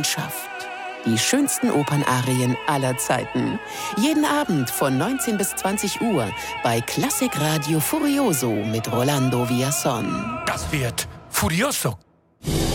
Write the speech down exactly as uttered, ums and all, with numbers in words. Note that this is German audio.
Die schönsten Opernarien aller Zeiten. Jeden Abend von neunzehn bis zwanzig Uhr bei Klassikradio Furioso mit Rolando Villazón. Das wird Furioso.